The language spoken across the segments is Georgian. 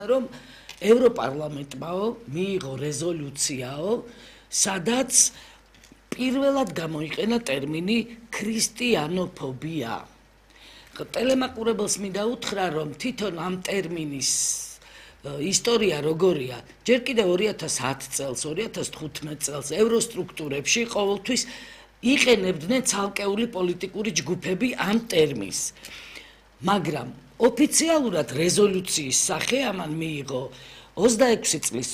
რომ ევროპარლამენტმაო მიიღო რეზოლუციაო, სადაც პირველად გამოიყენა ტერმინი ქრისტიანოფობია. ტელემაყურებელს მინდა უთხრა, რომ თვითონ ამ ტერმინის ისტორია როგორია, ჯერ კიდევ 2010 წელს, 2015 წელს ევროსტრუქტურებში ყოველთვის იყენებდნენ ცალკეული პოლიტიკური ჯგუფები ამ ტერმინს. მაგრამ ოფიციალურად რეზოლუციის სახე ამან მიიღო 26 წლის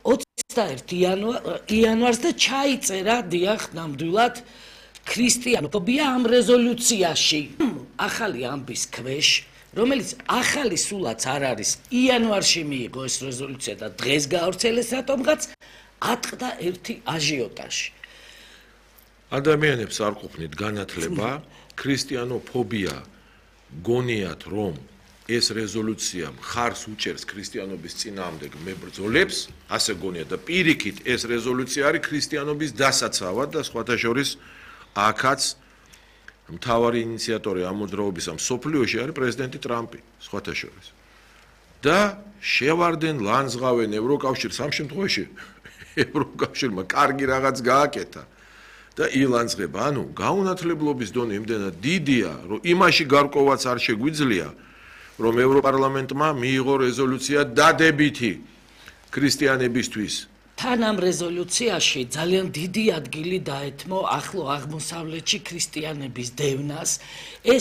21 იანვარს და ჩაიწერა დიახ ნამდვილად ქრისტიანოფობია ამ რეზოლუციაში. ახალი ამბის ქვეშ, რომელიც ახალი სულაც არ არის, იანვარში მიიღო ეს რეზოლუცია და დღეს გაავრცელეს რატომღაც ატყდა ერთი აჟიოტაჟი. ადამიანებს არ ყოფნით განათლება, ქრისტიანოფობია გონიათ, რომ ეს რეზოლუცია მხარს უჭერს ქრისტიანობის წინააღმდეგ მებრძოლებს, ასე გონიათ და პირიქით ეს რეზოლუცია არის ქრისტიანობის დასაცავად და სხვათა შორის აქაც მთავარი ინიციატორი ამ მოძრაობისა მსოფლიოში არის პრეზიდენტი ტრამპი, სხვათა შორის. და შევარდენ ლანძღავენ ევროკავშირს, ამ შემთხვევაში ევროკავშირმა კარგი რაღაც გააკეთა. და ილანძღება, ანუ გაუნათლებლობის დონე იმდენად დიდია, რომ იმაში გარკვევაც არ შეგვიძლია, რომ ევროპარლამენტმა მიიღო რეზოლუცია დადებითი ქრისტიანებისთვის. თან ამ რეზოლუციაში ძალიან დიდი ადგილი დაეთმო ახლო აღმოსავლეთში ქრისტიანების დევნას.